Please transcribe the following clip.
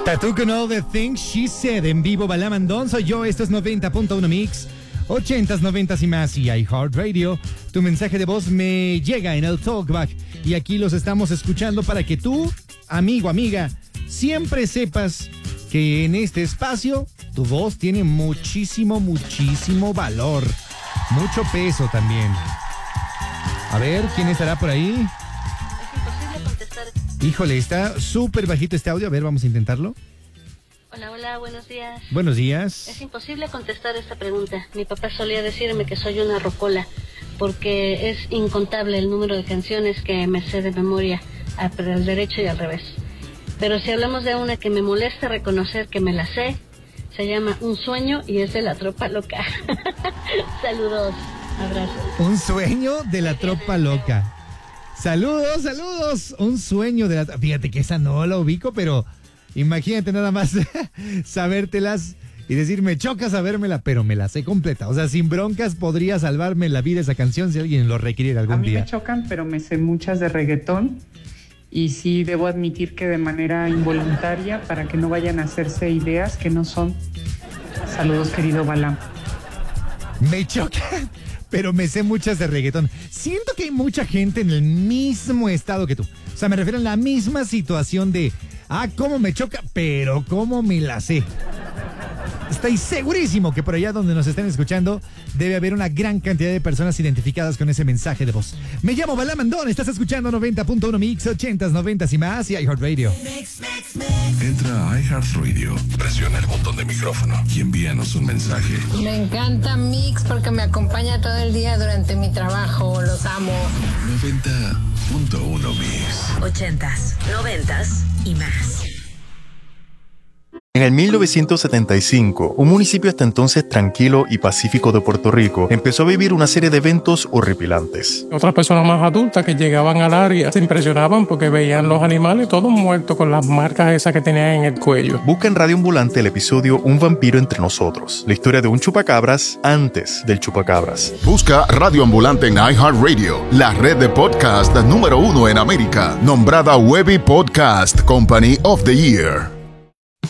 Tattoo con All the Things She Said en vivo, Balamandón. Soy yo, esto es 90.1 Mix, 80s, 90s y más y iHeartRadio. Tu mensaje de voz me llega en el Talkback y aquí los estamos escuchando para que tú, amigo, amiga, siempre sepas que en este espacio tu voz tiene muchísimo, muchísimo valor, mucho peso también. A ver, ¿quién estará por ahí? Es imposible contestar. Híjole, está súper bajito este audio. A ver, vamos a intentarlo. Hola, hola, buenos días. Buenos días. Es imposible contestar esta pregunta. Mi papá solía decirme que soy una rocola, porque es incontable el número de canciones que me sé de memoria, al derecho y al revés. Pero si hablamos de una que me molesta reconocer que me la sé, se llama Un Sueño y es de La Tropa Loca. Saludos, abrazos. Un sueño de La Tropa Loca. Saludos, saludos. Un sueño de la... Fíjate que esa no la ubico, pero imagínate nada más sabértelas y decir, me choca sabérmela, pero me la sé completa. O sea, sin broncas podría salvarme la vida esa canción si alguien lo requiriera algún día. A mí me chocan, pero me sé muchas de reggaetón. Y sí debo admitir que de manera involuntaria, para que no vayan a hacerse ideas que no son. Saludos, querido Balam. Me choca, pero me sé muchas de reggaetón. Siento que hay mucha gente en el mismo estado que tú. O sea, me refiero a la misma situación de, cómo me choca, pero cómo me la sé. Estoy segurísimo que por allá donde nos estén escuchando debe haber una gran cantidad de personas identificadas con ese mensaje de voz. Me llamo Balamandón, estás escuchando 90.1 Mix, 80s, 90s y más y iHeartRadio. Entra a iHeartRadio, presiona el botón de micrófono y envíanos un mensaje. Me encanta Mix porque me acompaña todo el día durante mi trabajo, los amo. 90.1 Mix. 80s, 90s y más. En el 1975, un municipio hasta entonces tranquilo y pacífico de Puerto Rico empezó a vivir una serie de eventos horripilantes. Otras personas más adultas que llegaban al área se impresionaban porque veían los animales todos muertos con las marcas esas que tenían en el cuello. Busca en Radio Ambulante el episodio Un vampiro entre nosotros, la historia de un chupacabras antes del chupacabras. Busca Radio Ambulante en iHeartRadio, la red de podcast número 1 en América, nombrada Webby Podcast Company of the Year.